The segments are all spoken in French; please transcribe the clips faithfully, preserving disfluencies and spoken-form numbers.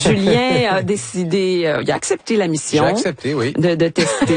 Julien a décidé, euh, il a accepté la mission. J'ai accepté, oui. De, de tester.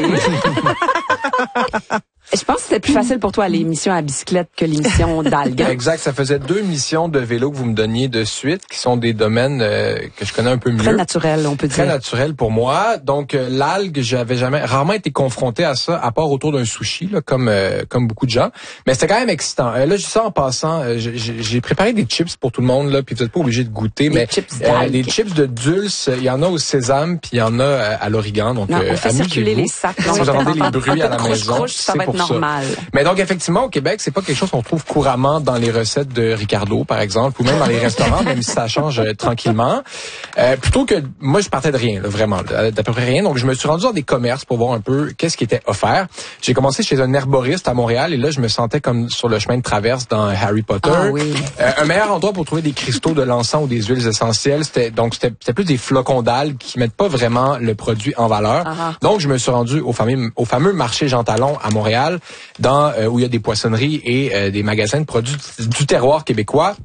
Je pense que c'était plus facile pour toi l'émission à bicyclette que l'émission d'algues. Exact, ça faisait deux missions de vélo que vous me donniez de suite, qui sont des domaines euh, que je connais un peu mieux. Très naturel, on peut dire. Très naturel pour moi. Donc euh, l'algue, j'avais jamais rarement été confronté à ça, à part autour d'un sushi, là, comme euh, comme beaucoup de gens. Mais c'était quand même excitant. Euh, là, je dis ça en passant, euh, j'ai préparé des chips pour tout le monde là, puis vous n'êtes pas obligé de goûter, des mais chips euh, des chips de dulce, il y en a au sésame, puis il y en a euh, à l'origan. Donc non, euh, on fait circuler les sacs. Si vous entendez les bruits à la maison, ça va être normal. Ça. Mais donc effectivement au Québec, c'est pas quelque chose qu'on trouve couramment dans les recettes de Ricardo par exemple, ou même dans les restaurants, même si ça change euh, tranquillement. Euh, plutôt que moi je partais de rien, là, vraiment, d'à peu près rien. Donc je me suis rendu dans des commerces pour voir un peu qu'est-ce qui était offert. J'ai commencé chez un herboriste à Montréal et là je me sentais comme sur le chemin de traverse dans Harry Potter. Ah, oui. euh, un meilleur endroit pour trouver des cristaux de l'encens ou des huiles essentielles, c'était donc c'était c'était plus des flocons d'algues qui mettent pas vraiment le produit en valeur. Ah. Donc je me suis rendu au fameux au fameux marché Jean Talon à Montréal, dans euh, où il y a des poissonneries et euh, des magasins de produits du terroir québécois.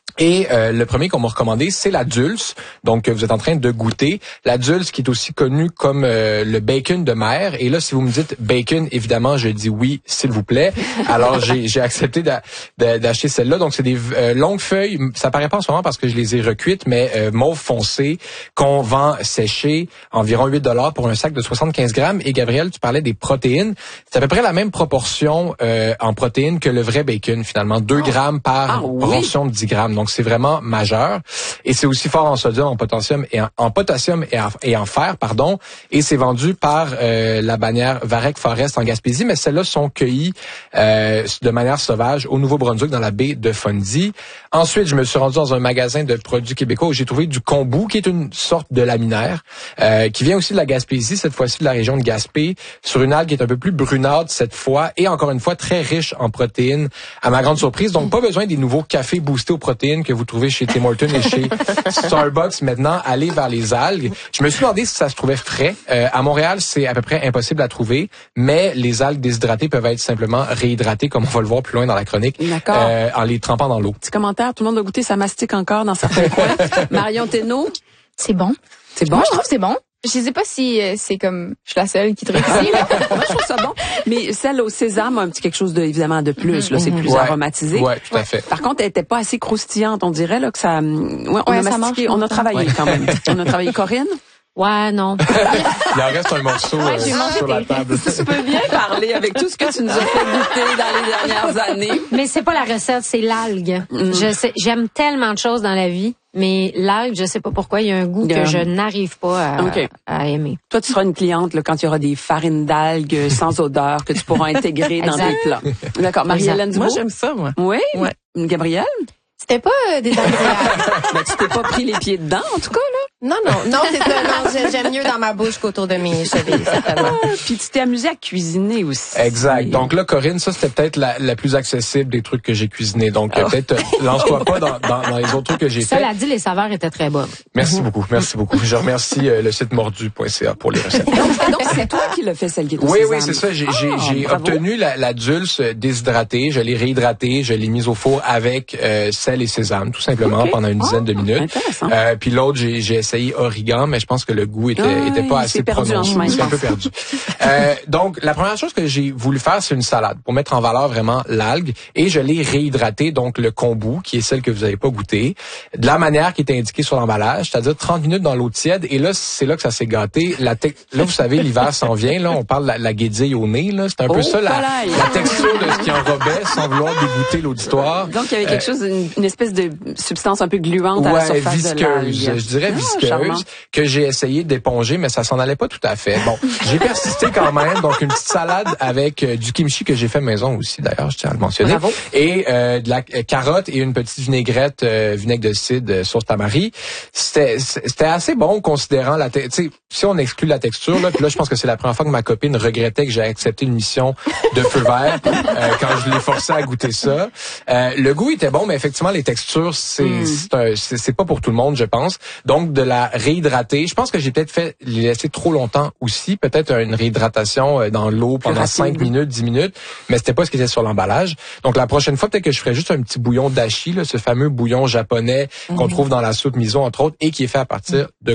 Et euh, le premier qu'on m'a recommandé, c'est la dulce. Donc, vous êtes en train de goûter. La dulce qui est aussi connue comme euh, le bacon de mer. Et là, si vous me dites bacon, évidemment, je dis oui, s'il vous plaît. Alors, j'ai, j'ai accepté d'a, d'a, d'acheter celle-là. Donc, c'est des euh, longues feuilles. Ça paraît pas en ce moment parce que je les ai recuites, mais euh, mauve foncé qu'on vend séché, environ huit dollars pour un sac de soixante-quinze grammes. Et Gabriel, tu parlais des protéines. C'est à peu près la même proportion euh, en protéines que le vrai bacon, finalement. deux grammes par ah, oui. portion de dix grammes. Donc, c'est vraiment majeur. Et c'est aussi fort en sodium, en potassium et en, en potassium et en, et en fer, pardon. Et c'est vendu par euh, la bannière Varec Forest en Gaspésie, mais celles-là sont cueillies euh, de manière sauvage au Nouveau-Brunswick dans la baie de Fundy. Ensuite, je me suis rendu dans un magasin de produits québécois où j'ai trouvé du kombu, qui est une sorte de laminaire, euh, qui vient aussi de la Gaspésie, cette fois-ci de la région de Gaspé, sur une algue qui est un peu plus brunâtre cette fois, et encore une fois très riche en protéines, à ma grande surprise. Donc, pas besoin des nouveaux cafés boostés aux protéines que vous trouvez chez Tim Hortons et chez Starbucks. Maintenant, allez vers les algues. Je me suis demandé si ça se trouvait frais. Euh, à Montréal, c'est à peu près impossible à trouver, mais les algues déshydratées peuvent être simplement réhydratées, comme on va le voir plus loin dans la chronique, euh, en les trempant dans l'eau. Petit commentaire, tout le monde a goûté, ça mastique encore dans certains coins. Marion Thénault. C'est bon. C'est bon? Moi, je trouve que c'est bon. Je sais pas si euh, c'est comme je suis la seule qui trouve ici. Moi, je trouve ça bon. Mais celle au sésame a un petit quelque chose de, évidemment de plus. Là, c'est plus ouais, aromatisé. Ouais, tout à fait. Par contre, elle était pas assez croustillante. On dirait là que ça. Ouais, on ouais, a ça mastiqué, marche on a travaillé ouais. quand même. On a travaillé. Corinne. Ouais, non. Il en reste un morceau ouais, euh, sur la table. Tu peux bien parler avec tout ce que tu nous as fait goûter dans les dernières années. Mais c'est pas la recette, c'est l'algue. Mm. Je sais, j'aime tellement de choses dans la vie, mais l'algue, je sais pas pourquoi, il y a un goût yeah. que je n'arrive pas à, okay. à aimer. Toi, tu seras une cliente là, quand il y aura des farines d'algues sans odeur que tu pourras intégrer dans des plats. D'accord. Marie-Hélène Dubois. Moi, j'aime ça, moi. Oui? Ouais. Gabrielle? C'était pas euh, des agréables. Ben, tu t'es pas pris les pieds dedans, en tout cas, là? Non, non, non, c'est ça. Non, j'aime mieux dans ma bouche qu'autour de mes chevilles, certainement. Ah, puis tu t'es amusé à cuisiner aussi. Exact. Donc là, Corinne, ça, c'était peut-être la, la plus accessible des trucs que j'ai cuisinés. Donc, oh. peut-être, euh, lance-toi pas dans, dans, dans les autres trucs que j'ai fait. Cela dit, les saveurs étaient très bonnes. Merci beaucoup, merci beaucoup. Je remercie euh, le site mordu point c a pour les recettes. donc, donc c'est toi qui l'as fait, celle qui est au Oui, sésame. oui, c'est ça. J'ai, ah, j'ai, j'ai obtenu la, la dulce déshydratée. Je l'ai réhydratée. Je l'ai mise au four avec euh, sel et sésame, tout simplement, okay. pendant une dizaine oh, de minutes. Intéressant. Euh, puis l'autre, j'ai, j'ai essayé origan, mais je pense que le goût était, ah, était pas assez prononcé. C'est un peu perdu. euh, donc, la première chose que j'ai voulu faire, c'est une salade pour mettre en valeur vraiment l'algue. Et je l'ai réhydraté, donc le kombu, qui est celle que vous n'avez pas goûté, de la manière qui était indiquée sur l'emballage, c'est-à-dire trente minutes dans l'eau tiède. Et là, c'est là que ça s'est gâté. La te- là, vous savez, l'hiver s'en vient. Là, on parle de la, la guédille au nez. Là, c'est un oh, peu ça, la, la texture de ce qui enrobait, sans vouloir dégoûter l'auditoire. Donc, il y avait quelque euh, chose, une, une espèce de substance un peu gluante ouais, à la surface visqueuse, de l'algue. Je dirais ah, visqueuse, charmant. que j'ai essayé d'éponger, mais ça s'en allait pas tout à fait. Bon, j'ai persisté quand même. Donc, une petite salade avec euh, du kimchi que j'ai fait maison aussi, d'ailleurs, je tiens à le mentionner. Bravo. Et euh, de la euh, carotte et une petite vinaigrette, euh, vinaigre de cidre, euh, sauce tamari. C'était, c'était assez bon, considérant la... Tu sais, si on exclut la texture, là, puis là, je pense que c'est la première fois que ma copine regrettait que j'ai accepté une mission de feu vert euh, quand je l'ai forcé à goûter ça. Euh, le goût était bon, mais effectivement, les textures, c'est, mm. c'est, un, c'est, c'est pas pour tout le monde, je pense. Donc, de la réhydrater. Je pense que j'ai peut-être fait les laisser trop longtemps aussi. Peut-être une réhydratation dans l'eau pendant cinq minutes, dix minutes, mais c'était pas ce qui était sur l'emballage. Donc, la prochaine fois, peut-être que je ferais juste un petit bouillon d'ashi, là, ce fameux bouillon japonais mm. qu'on trouve dans la soupe miso, entre autres, et qui est fait à partir de